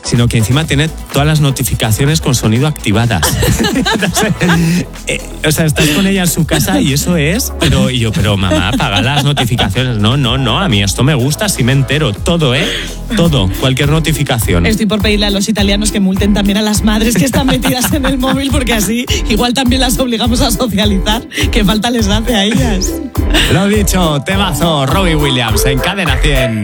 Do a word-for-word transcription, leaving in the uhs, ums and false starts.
sino que encima tiene todas las notificaciones con sonido activadas. Entonces, eh, o sea, estás con ella en su casa y eso es, pero y yo, pero mamá, apaga las notificaciones. No, no, no, a mí esto me gusta, sí me entero, todo, ¿eh? Todo, cualquier notificación. Estoy por pedirle a los italianos que multen también a las madres que están metidas en el móvil, porque así igual también las obligamos a socializar, que falta les hace a ellas. Lo dicho, temazo, Robbie Williams en Cadena cien.